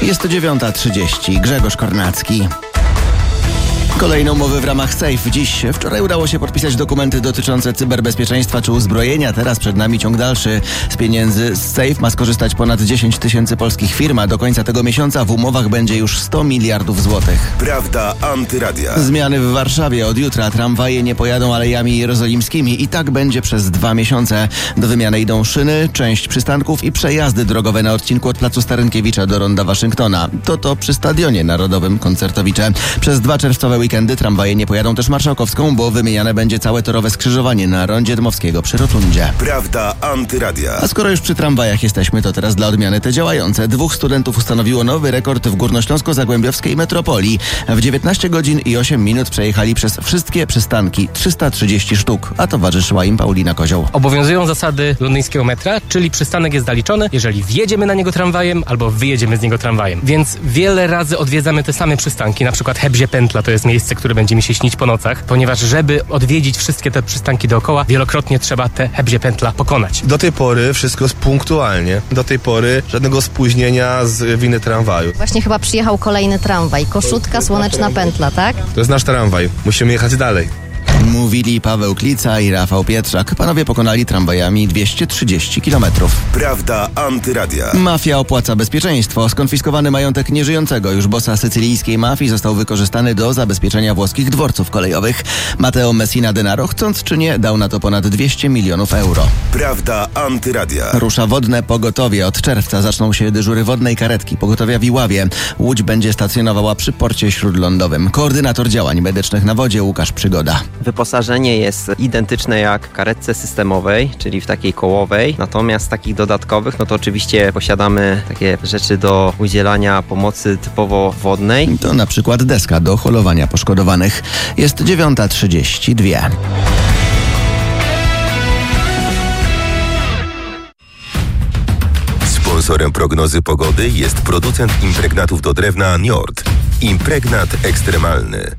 Jest 9:30. Grzegorz Kornacki. Kolejne umowy w ramach SAFE. Wczoraj udało się podpisać dokumenty dotyczące cyberbezpieczeństwa czy uzbrojenia. Teraz przed nami ciąg dalszy. Z pieniędzy z SAFE ma skorzystać ponad 10 tysięcy polskich firm, a do końca tego miesiąca w umowach będzie już 100 miliardów złotych. Prawda antyradia. Zmiany w Warszawie. Od jutra tramwaje nie pojadą alejami jerozolimskimi i tak będzie przez 2 miesiące. Do wymiany idą szyny, część przystanków i przejazdy drogowe na odcinku od placu Starynkiewicza do ronda Waszyngtona. To przy Stadionie Narodowym Koncertowicze. Przez 2 czerwcowe weekendy tramwaje nie pojadą też Marszałkowską, bo wymieniane będzie całe torowe skrzyżowanie na rondzie Dmowskiego przy Rotundzie. Prawda antyradia. A skoro już przy tramwajach jesteśmy, to teraz dla odmiany te działające. 2 studentów ustanowiło nowy rekord w górnośląsko-zagłębiowskiej metropolii. W 19 godzin i 8 minut przejechali przez wszystkie przystanki, 330 sztuk, a towarzyszyła im Paulina Kozioł. Obowiązują zasady londyńskiego metra, czyli przystanek jest zaliczony, jeżeli wjedziemy na niego tramwajem albo wyjedziemy z niego tramwajem. Więc wiele razy odwiedzamy te same przystanki, na przykład Hebzie Pętla to jest miejsce, które będzie mi się śnić po nocach, ponieważ żeby odwiedzić wszystkie te przystanki dookoła, wielokrotnie trzeba te Hebzie Pętla pokonać. Do tej pory wszystko jest punktualnie. Do tej pory żadnego spóźnienia z winy tramwaju. Właśnie chyba przyjechał kolejny tramwaj. Koszutka, Słoneczna Pętla, tak? To jest nasz tramwaj. Musimy jechać dalej. Mówili Paweł Klica i Rafał Pietrzak. Panowie pokonali tramwajami 230 km. Prawda antyradia. Mafia opłaca bezpieczeństwo. Skonfiskowany majątek nieżyjącego już bossa sycylijskiej mafii został wykorzystany do zabezpieczenia włoskich dworców kolejowych. Matteo Messina Denaro, chcąc czy nie, dał na to ponad 200 milionów euro. Prawda antyradia. Rusza wodne pogotowie. Od czerwca zaczną się dyżury wodnej karetki pogotowia w Iławie. Łódź będzie stacjonowała przy porcie śródlądowym. Koordynator działań medycznych na wodzie Łukasz Przygoda. Wyposażenie jest identyczne jak w karetce systemowej, czyli w takiej kołowej. Natomiast takich dodatkowych, no to oczywiście posiadamy takie rzeczy do udzielania pomocy typowo wodnej. To na przykład deska do holowania poszkodowanych. Jest 9:32. Sponsorem prognozy pogody jest producent impregnatów do drewna Njord. Impregnat ekstremalny.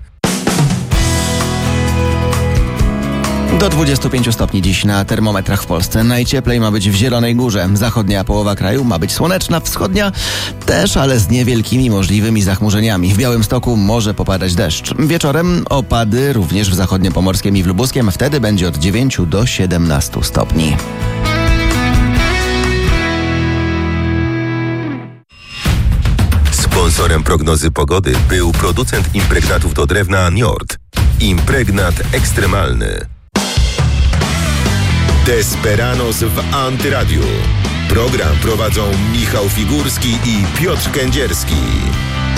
Do 25 stopni dziś na termometrach w Polsce. Najcieplej ma być w Zielonej Górze. Zachodnia połowa kraju ma być słoneczna, wschodnia też, ale z niewielkimi możliwymi zachmurzeniami. W Białymstoku może popadać deszcz. Wieczorem opady również w zachodniopomorskiem i w lubuskiem. Wtedy będzie od 9 do 17 stopni. Sponsorem prognozy pogody był producent impregnatów do drewna Njord. Impregnat ekstremalny. Desperanos w Antyradiu. Program prowadzą Michał Figurski i Piotr Kędzierski.